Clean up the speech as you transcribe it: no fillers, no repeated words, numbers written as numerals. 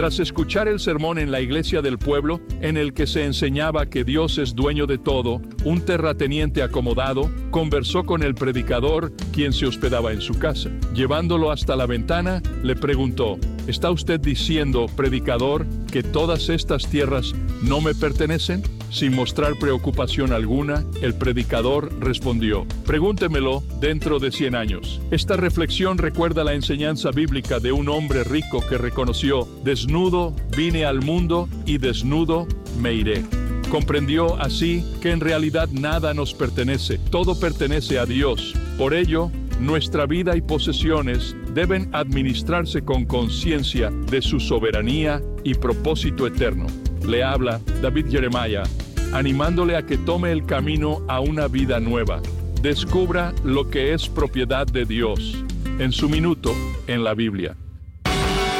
Tras escuchar el sermón en la iglesia del pueblo, en el que se enseñaba que Dios es dueño de todo, un terrateniente acomodado conversó con el predicador, quien se hospedaba en su casa. Llevándolo hasta la ventana, le preguntó: ¿Está usted diciendo, predicador, que todas estas tierras no me pertenecen? Sin mostrar preocupación alguna, el predicador respondió: pregúntemelo dentro de 100 años. Esta reflexión recuerda la enseñanza bíblica de un hombre rico que reconoció: desnudo vine al mundo y desnudo me iré. Comprendió así que en realidad nada nos pertenece, todo pertenece a Dios. Por ello, nuestra vida y posesiones deben administrarse con conciencia de su soberanía y propósito eterno. Le habla David Jeremiah, animándole a que tome el camino a una vida nueva. Descubra lo que es propiedad de Dios en su minuto en la Biblia.